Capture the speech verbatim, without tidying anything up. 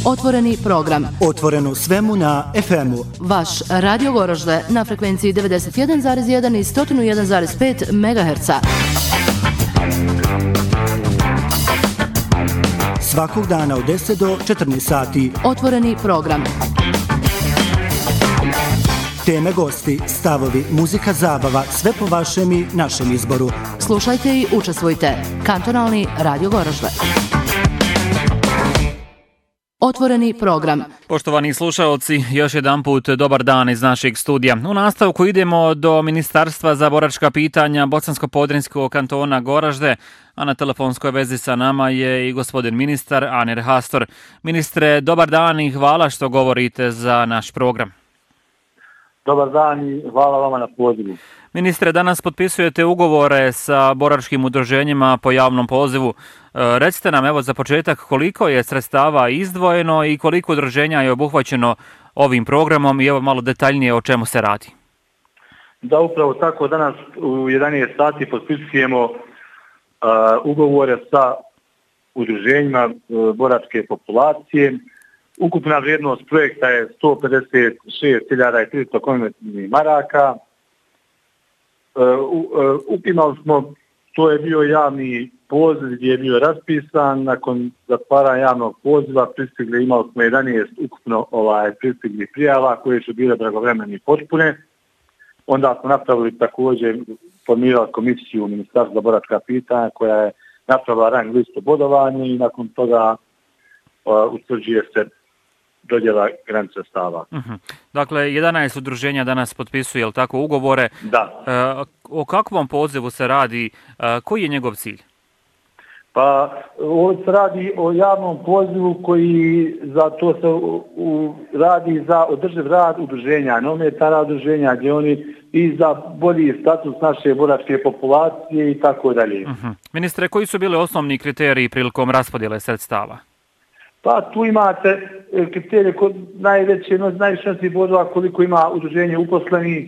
Otvoreni program. Otvoreno svemu na ef emu. Vaš Radio Goražde na frekvenciji devedeset jedan zarez jedan i sto jedan zarez pet megaherca. Svakog dana od deset do četrnaest sati. Otvoreni program. Teme, gosti, stavovi, muzika, zabava, sve po vašem i našem izboru. Slušajte i učestvujte. Kantonalni Radio Goražde. Otvoreni program. Poštovani slušaoci, još jedan put dobar dan iz našeg studija. U nastavku idemo do Ministarstva za boračka pitanja Bosansko-Podrinjskog kantona Goražde, a na telefonskoj vezi sa nama je i gospodin ministar Anir Hastor. Ministre, dobar dan i hvala što govorite za naš program. Dobar dan i hvala vama na pozivu. Ministre, danas potpisujete ugovore sa boračkim udruženjima po javnom pozivu. Recite nam, evo za početak, koliko je sredstava izdvojeno i koliko udruženja je obuhvaćeno ovim programom i evo malo detaljnije o čemu se radi. Da, upravo tako, danas u jedanaest sati potpisujemo uh, ugovore sa udruženjima uh, boračke populacije. Ukupna vrijednost projekta je sto pedeset šest hiljada tristo konvertnih maraka. Uh, uh, imali smo, to je bio javni poziv gdje je bio raspisan. Nakon zatvaranja javnog poziva pristigli, imali smo jedanaest ukupno ovaj, pristigli prijava koje su bile blagovremene i potpune. Onda smo napravili također, formirali komisiju u Ministarstvu za boračka pitanja koja je napravila rang listu bodovanja i nakon toga uh, utvrđuje se dodjela granice stava. Uh-huh. Dakle, jedanaest udruženja danas potpisuje, jel tako, ugovore. Da. E, o kakvom pozivu se radi? E, koji je njegov cilj? Pa, ovdje se radi o javnom pozivu koji za to se u, u, radi za održiv rad udruženja, neometana udruženja, gdje oni i za bolji status naše boračke populacije i tako dalje. Uh-huh. Ministre, koji su bili osnovni kriteriji prilikom raspodjele sredstava? Pa tu imate kriterije kod najveće, najviše bodova koliko ima udruženje uposleni,